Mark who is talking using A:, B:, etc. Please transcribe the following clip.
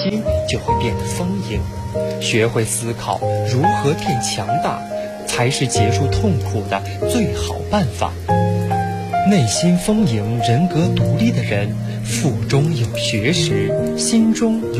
A: 心就会变得丰盈。学会思考如何变强大，才是结束痛苦的最好办法。内心丰盈、人格独立的人，腹中有学识，心中有